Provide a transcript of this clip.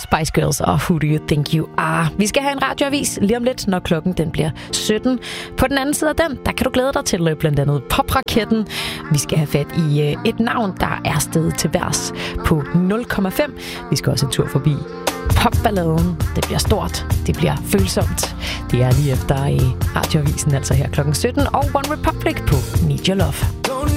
Spice Girls og Who Do You Think You Are. Vi skal have en radioavis lige om lidt, når klokken den bliver 17. På den anden side af den, der kan du glæde dig til blandt andet popraketten. Vi skal have fat i et navn, der er steget til værs på 0,5. Vi skal også en tur forbi popballaden. Det bliver stort, det bliver følsomt. Det er lige efter radioavisen, altså her klokken 17, og One Republic på Need Your Love.